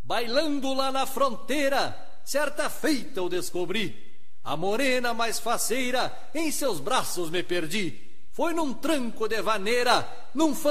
Bailando lá na fronteira, certa feita eu descobri. A morena mais faceira, em seus braços me perdi. Foi num tranco de vaneira, num